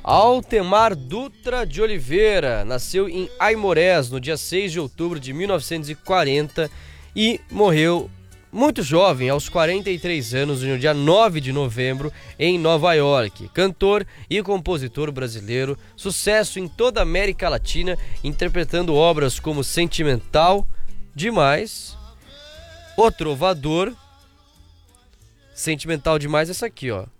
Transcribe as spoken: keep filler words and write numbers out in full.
Altemar Dutra de Oliveira nasceu em Aimorés no dia seis de outubro de mil novecentos e quarenta e morreu muito jovem, aos quarenta e três anos, no dia nove de novembro, em Nova York. Cantor e compositor brasileiro, sucesso em toda a América Latina, interpretando obras como Sentimental Demais, O Trovador. Sentimental Demais, essa aqui, ó.